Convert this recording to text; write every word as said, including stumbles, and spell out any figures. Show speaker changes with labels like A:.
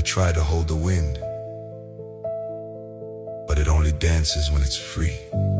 A: try to hold the wind, but it only dances when it's free.